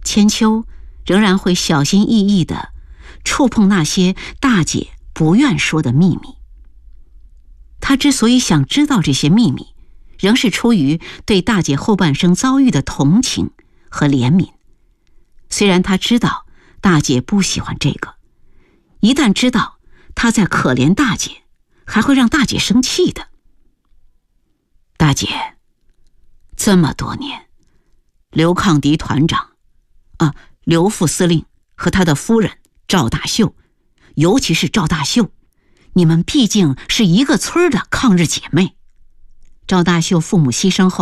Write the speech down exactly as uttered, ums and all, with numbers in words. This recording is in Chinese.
千秋仍然会小心翼翼地触碰那些大姐不愿说的秘密。他之所以想知道这些秘密，仍是出于对大姐后半生遭遇的同情和怜悯。虽然他知道大姐不喜欢这个，一旦知道他在可怜大姐，还会让大姐生气的。大姐，这么多年，刘抗敌团长啊，刘副司令和他的夫人赵大秀，尤其是赵大秀，你们毕竟是一个村的抗日姐妹。赵大秀父母牺牲后，